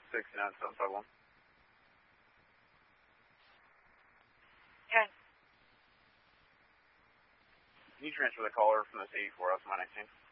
69751. Okay. Can you transfer the caller from this 84 out to my 19?